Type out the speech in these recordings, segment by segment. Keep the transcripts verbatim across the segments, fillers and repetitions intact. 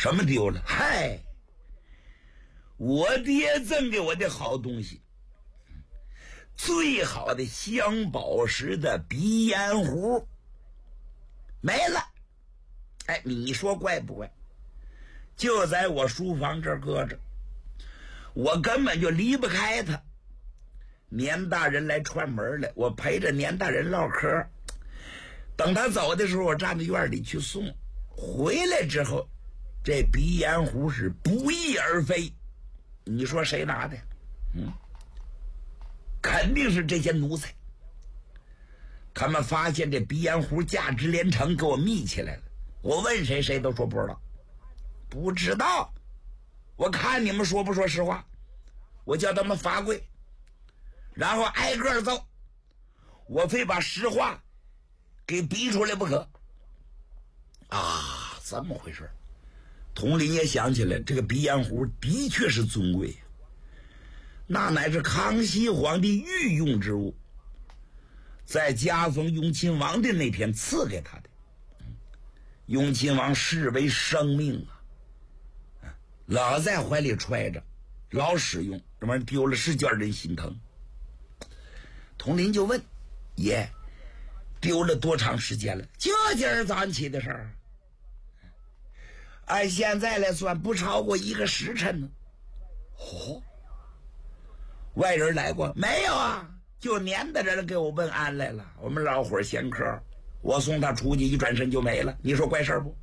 什么丢了？嗨，我爹赠给我的好东西，最好的镶宝石的鼻烟壶没了。哎，你说怪不怪？就在我书房这儿搁着，我根本就离不开它。年大人来串门来，我陪着年大人唠嗑。等他走的时候，我站在院里去送。回来之后，这鼻烟壶是不翼而飞。你说谁拿的？嗯，肯定是这些奴才。他们发现这鼻烟壶价值连城，给我密起来了。我问谁，谁都说不知道。不知道，我看你们说不说实话。我叫他们罚跪，然后挨个揍，我非把实话给逼出来不可。啊，怎么回事？佟林也想起来，这个鼻烟壶的确是尊贵，那乃是康熙皇帝御用之物，在加封雍亲王的那天赐给他的。雍亲王视为生命啊，老在怀里揣着，老使用，这玩意丢了是叫人心疼。佟林就问爷，丢了多长时间了？就今儿早上起的事儿，按现在来算不超过一个时辰呢。哦，外人来过没有啊？就年的人给我问安来了，我们老伙闲客，我送他出去，一转身就没了。你说怪事不？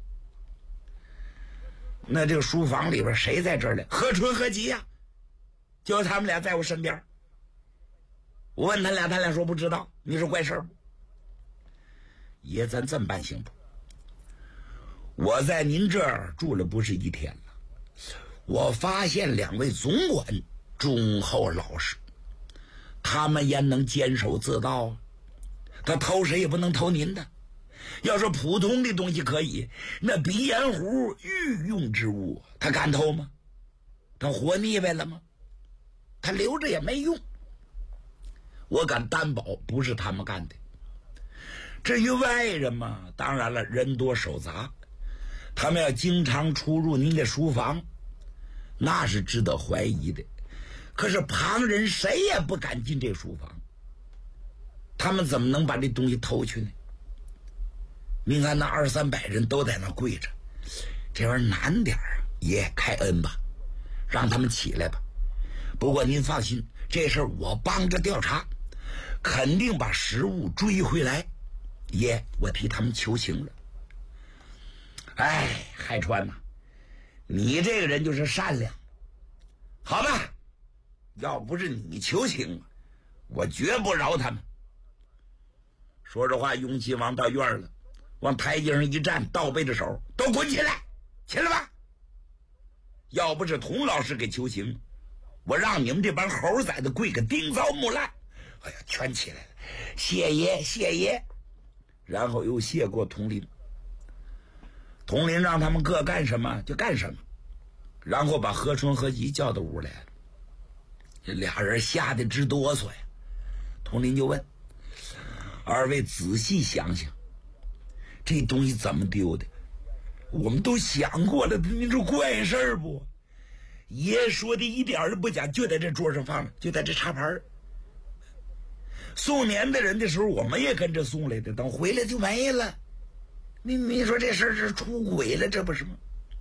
那这个书房里边谁在这儿呢？何春何吉呀、啊？就他们俩在我身边。我问他俩，他俩说不知道。你说怪事不？爷，咱这么办行不？我在您这儿住了不是一天了，我发现两位总管忠厚老实，他们也能坚守自盗啊。他偷谁也不能偷您的。要说普通的东西可以，那鼻烟壶御用之物，他敢偷吗？他活腻歪了吗？他留着也没用。我敢担保不是他们干的。至于外人嘛，当然了，人多手杂，他们要经常出入您的书房，那是值得怀疑的。可是旁人谁也不敢进这书房，他们怎么能把这东西偷去呢？您看那二三百人都在那跪着，这玩意儿难点啊！爷开恩吧，让他们起来吧。不过您放心，这事儿我帮着调查，肯定把实物追回来。爷，我替他们求情了。哎，海川呐、啊，你这个人就是善良，好吧？要不是你求情，我绝不饶他们。说着话，雍亲王到院了，往台阶上一站，倒背着手，都滚起来，起来吧！要不是童老师给求情，我让你们这帮猴崽子跪个丁糟木烂。哎呀，全起来了，谢爷，谢爷。然后又谢过佟林。佟林让他们各干什么就干什么，然后把何春何吉叫到屋来了。这俩人吓得直哆嗦呀。佟林就问：二位仔细想想，这东西怎么丢的？我们都想过了，你说怪事儿不？爷说的一点都不假，就在这桌上放着，就在这插盘。送年的人的时候，我们也跟着送来的，等回来就没了。你你说这事儿是出轨了，这不是吗？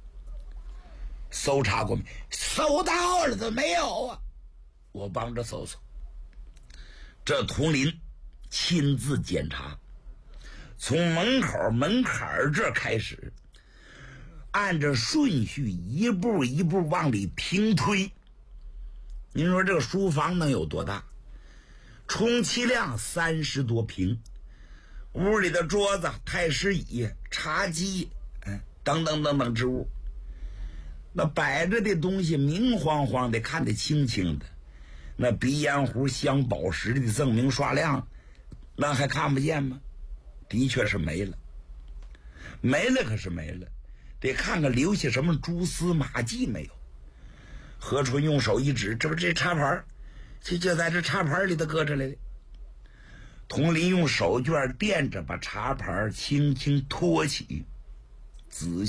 搜查过没？搜到了，怎么没有啊？我帮着搜搜。这佟林亲自检查，从门口门槛这开始，按着顺序一步一步往里平推。您说这个书房能有多大？充其量三十多平，屋里的桌子、太师椅、茶几，嗯，等等等等之物，那摆着的东西明晃晃的，看得清清的。那鼻烟壶镶宝石的赠明刷亮，那还看不见吗？的确是没了，没了可是没了，得看看留下什么蛛丝马迹没有。何春用手一指，这不这插盘，就就在这插盘里头搁着来的。佟林用手绢垫着，把茶盘轻轻托起，仔细